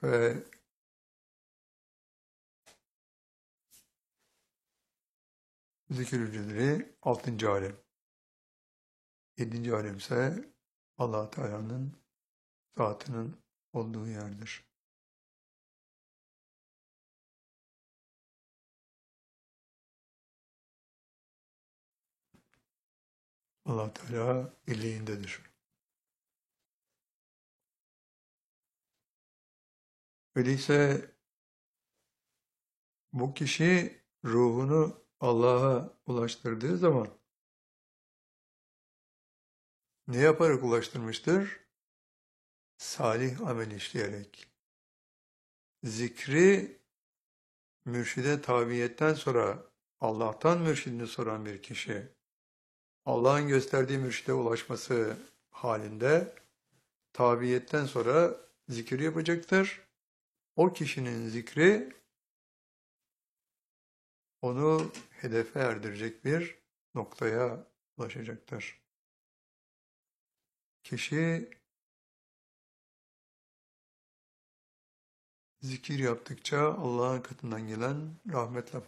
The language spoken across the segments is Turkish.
Ve zikir hücreleri 6. alem. 7. alem ise Allah Teala'nın zatının olduğu yerdir. Allah Teala illeğindedir. Öyleyse bu kişi ruhunu Allah'a ulaştırdığı zaman ne yaparak ulaştırmıştır? Salih amel işleyerek. Zikri mürşide tabiyetten sonra Allah'tan mürşidini soran bir kişi, Allah'ın gösterdiği mürşide ulaşması halinde tabiyetten sonra zikir yapacaktır. O kişinin zikri onu hedefe erdirecek bir noktaya ulaşacaktır. Kişi zikir yaptıkça Allah'ın katından gelen rahmetle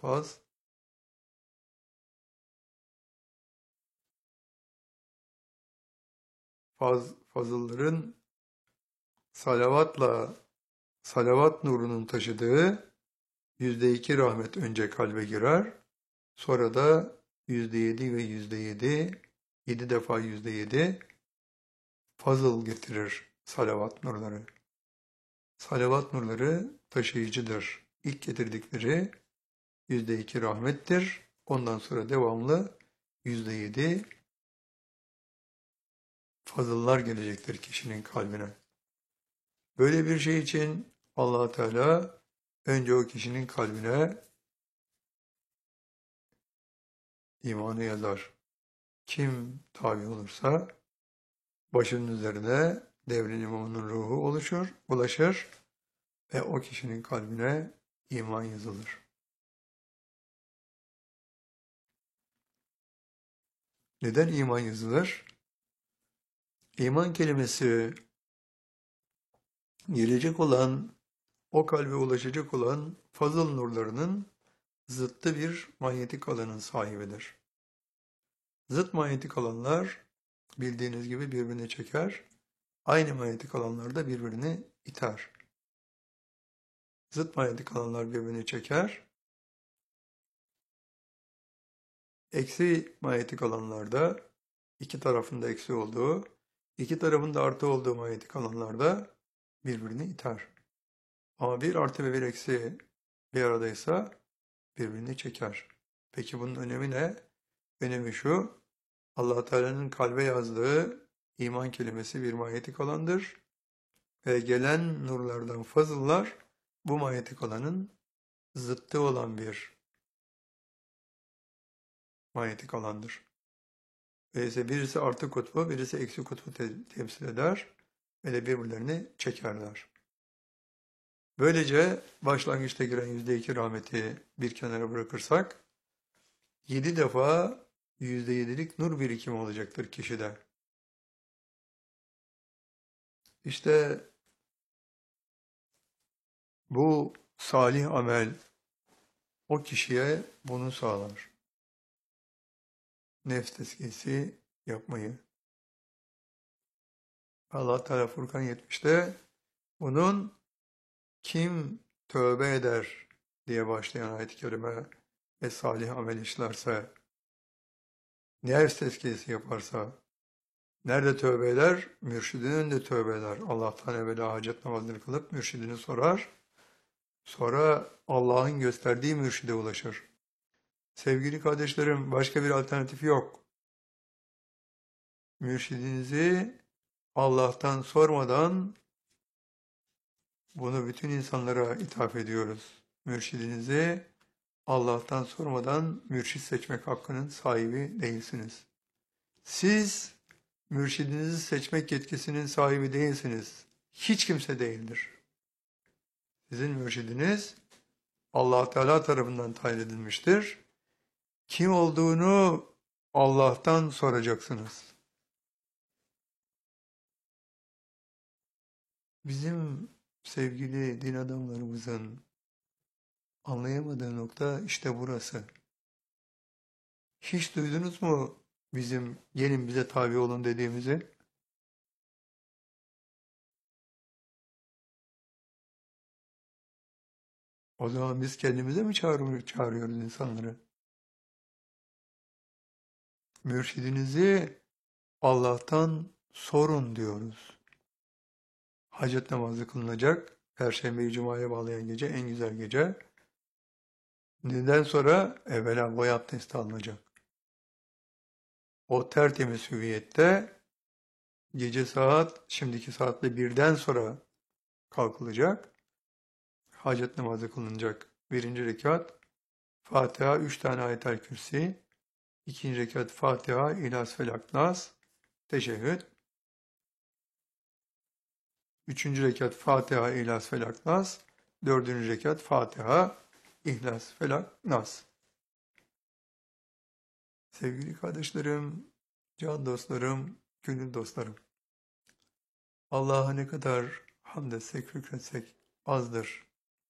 fazılların salavat nurunun taşıdığı %2 rahmet önce kalbe girer. Sonra da %7 ve %7, 7 defa %7 fazıl getirir salavat nurları. Salavat nurları taşıyıcıdır. İlk getirdikleri %2 rahmettir. Ondan sonra devamlı %7 fazıllar gelecektir kişinin kalbine. Böyle bir şey için Allah Teala önce o kişinin kalbine imanı yazar. Kim tabi olursa başının üzerine devrin imamının ruhu ulaşır ve o kişinin kalbine iman yazılır. Neden iman yazılır? İman kelimesi gelecek olan, o kalbe ulaşacak olan fazıl nurlarının zıttı bir manyetik alanın sahibidir. Zıt manyetik alanlar bildiğiniz gibi birbirini çeker, aynı manyetik alanlar da birbirini iter. Zıt manyetik alanlar birbirini çeker, eksi manyetik alanlarda iki tarafında eksi olduğu, iki tarafında artı olduğu manyetik alanlarda birbirini iter. Ama bir artı ve bir eksi bir aradaysa birbirini çeker. Peki bunun önemi ne? Önemi şu, Allah Teala'nın kalbe yazdığı iman kelimesi bir manyetik alandır ve gelen nurlardan fazıllar bu manyetik alanın zıttı olan bir manyetik alandır. Öyleyse birisi artı kutbu, birisi eksi kutbu temsil eder ve de birbirlerini çekerler. Böylece başlangıçta giren %2 rahmeti bir kenara bırakırsak 7 defa %7'lik nur birikimi olacaktır kişide. İşte bu salih amel o kişiye bunu sağlar. Nefs tezkiyesi yapmayı. Allah Teala Furkan 70'te bunun kim tövbe eder diye başlayan ayet-i kerime ve salih amel işlerse, nefs tezkiyesi yaparsa, nerede tövbe eder? Mürşidinin önünde tövbe eder. Allah'tan evvela hacet namazını kılıp mürşidini sorar. Sonra Allah'ın gösterdiği mürşide ulaşır. Sevgili kardeşlerim, başka bir alternatifi yok. Mürşidinizi Allah'tan sormadan bunu bütün insanlara ithaf ediyoruz. Mürşidinizi Allah'tan sormadan mürşit seçmek hakkının sahibi değilsiniz. Siz mürşidinizi seçmek yetkisinin sahibi değilsiniz. Hiç kimse değildir. Sizin mürşidiniz Allah Teala tarafından tayin edilmiştir. Kim olduğunu Allah'tan soracaksınız. Bizim sevgili din adamlarımızın anlayamadığı nokta işte burası. Hiç duydunuz mu bizim gelin bize tabi olun dediğimizi? O zaman biz kendimize mi çağırıyoruz insanları? Mürşidinizi Allah'tan sorun diyoruz. Hacet namazı kılınacak. Perşembeyi Cuma'ya bağlayan gece en güzel gece. Neden sonra evvela boy abdesti alınacak. O tertemiz hüviyette gece şimdiki saatle birden sonra kalkılacak. Hacet namazı kılınacak. Birinci rekat Fatiha 3 tane Ayetel Kürsi. İkinci rekat Fatiha, İhlas, Felak, Nas. Teşehhüd. Üçüncü rekat Fatiha, İhlas, Felak, Nas. Dördüncü rekat Fatiha, İhlas, Felak, Nas. Sevgili kardeşlerim, can dostlarım, gönül dostlarım. Allah'a ne kadar hamd etsek, şükretsek azdır.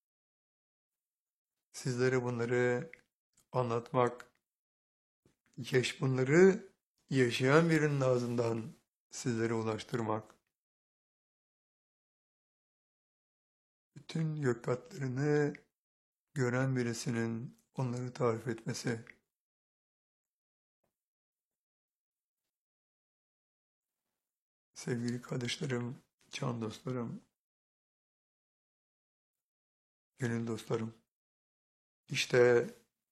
Sizlere bunları anlatmak, bunları yaşayan birinin ağzından sizlere ulaştırmak. Bütün gök katlarını gören birisinin onları tarif etmesi. Sevgili kardeşlerim, can dostlarım, gönül dostlarım. İşte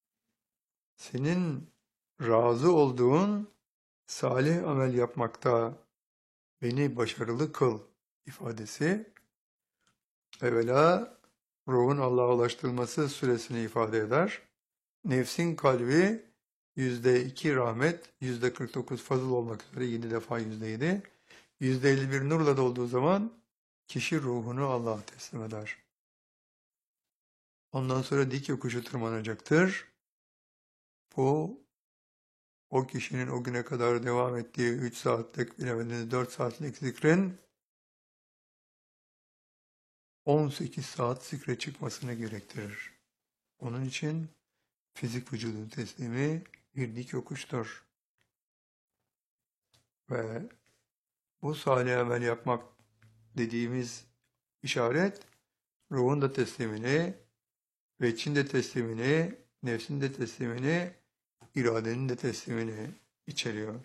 senin razı olduğun salih amel yapmakta beni başarılı kıl ifadesi evvela ruhun Allah'a ulaştırılması süresini ifade eder. Nefsin kalbi %2 rahmet, %49 fazıl olmak üzere 7 defa %7, %51 nurla dolduğu zaman kişi ruhunu Allah'a teslim eder. Ondan sonra dik yokuşu tırmanacaktır. Bu o kişinin o güne kadar devam ettiği 3 saatlik, bilemediniz 4 saatlik zikrin 18 saat zikre çıkmasını gerektirir. Onun için fizik vücudun teslimi bir dik yokuştur. Ve bu salih amel yapmak dediğimiz işaret ruhun da teslimini, veçin de teslimini, nefsin de teslimini, iradenin de teslimini içeriyor.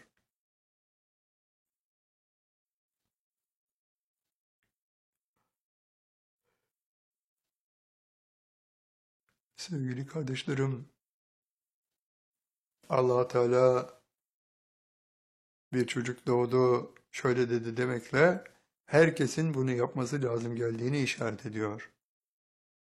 Sevgili kardeşlerim, Allah Teala bir çocuk doğdu şöyle dedi demekle herkesin bunu yapması lazım geldiğini işaret ediyor.